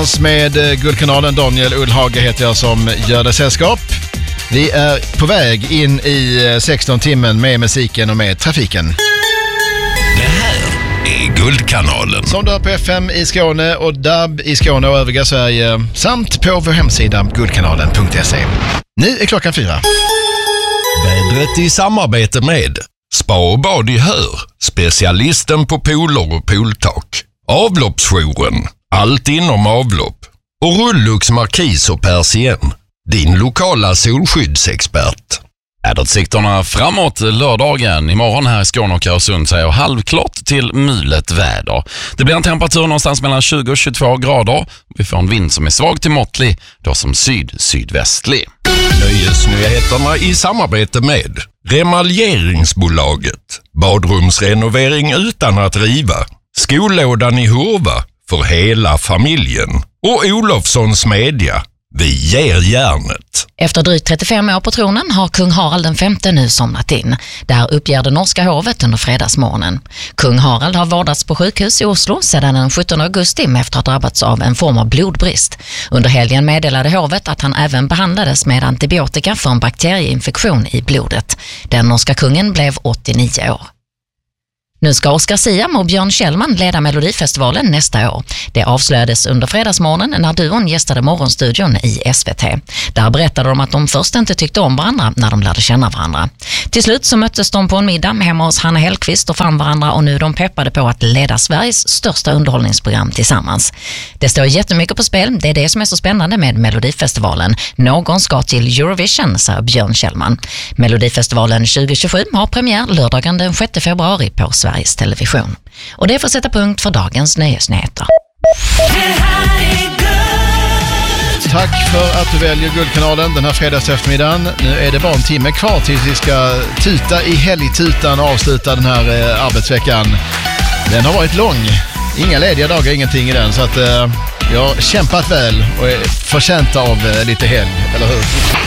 tillsammans med Guldkanalen. Daniel Ullhage heter jag som gör det sällskap. Vi är på väg in i 16 timmen med musiken och med trafiken. Det här är Guldkanalen. Som du har på FM i Skåne och DAB i Skåne och övriga Sverige. Samt på vår hemsida guldkanalen.se. Nu är klockan 4. Vädret i samarbete med Spa och bad i Hör, specialisten på pooler och pooltak. Avloppsjouren, allt inom avlopp. Och Rullux Markis och Persien, din lokala solskyddsexpert. Väderutsikterna framåt lördagen. Imorgon här i Skåne och Öresund säger halvklart till mulet väder. Det blir en temperatur någonstans mellan 20 och 22 grader. Vi får en vind som är svag till måttlig, då som sydvästlig. Nöjesnyheterna i samarbete med Remaljeringsbolaget. Badrumsrenovering utan att riva. Skollådan i Hurva för hela familjen. Och Olofssons Media. Vi ger järnet. Efter drygt 35 år på tronen har kung Harald V nu somnat in. Det här uppger det norska hovet under fredagsmorgonen. Kung Harald har vårdats på sjukhus i Oslo sedan den 17 augusti efter att ha drabbats av en form av blodbrist. Under helgen meddelade hovet att han även behandlades med antibiotika för en bakterieinfektion i blodet. Den norska kungen blev 89 år. Nu ska Oscar Siam och Björn Kjellman leda Melodifestivalen nästa år. Det avslöjades under fredagsmorgonen när duon gästade morgonstudion i SVT. Där berättade de att de först inte tyckte om varandra när de lärde känna varandra. Till slut så möttes de på en middag hemma hos Hanna Hellqvist och fann varandra, och nu är de peppade på att leda Sveriges största underhållningsprogram tillsammans. Det står jättemycket på spel, det är det som är så spännande med Melodifestivalen. Någon ska till Eurovision, sa Björn Kjellman. Melodifestivalen 2027 har premiär lördagen den 6 februari på Sveriges Television. Och det får sätta punkt för dagens nöjesnyheter. Tack för att du väljer Guldkanalen den här fredags eftermiddagen. Nu är det bara en timme kvar tills vi ska tuta i helgtutan och avsluta den här arbetsveckan. Den har varit lång. Inga lediga dagar, ingenting i den. Så att jag har kämpat väl och är förtjänt av lite helg, eller hur?